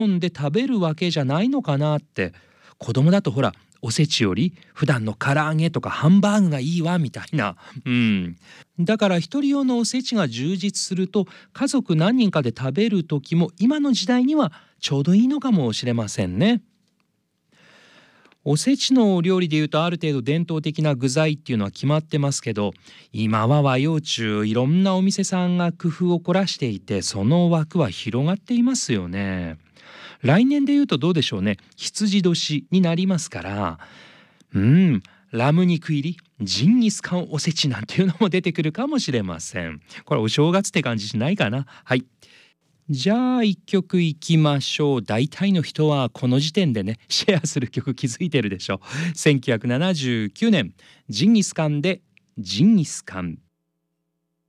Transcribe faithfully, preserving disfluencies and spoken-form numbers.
んで食べるわけじゃないのかなって。子供だとほらおせちより普段の唐揚げとかハンバーグがいいわみたいな。うん。だから一人用のおせちが充実すると家族何人かで食べる時も今の時代にはちょうどいいのかもしれませんね。おせちのお料理でいうとある程度伝統的な具材っていうのは決まってますけど、今は和洋中いろんなお店さんが工夫を凝らしていてその枠は広がっていますよね。来年でいうとどうでしょうね。羊年になりますから、うん、ラム肉入りジンギスカンおせちなんていうのも出てくるかもしれません。これお正月って感じしないかな。はい。じゃあ一曲いきましょう。大体の人はこの時点でねシェアする曲気づいてるでしょう。せんきゅうひゃくななじゅうきゅうねんジンギスカンでジンギスカン。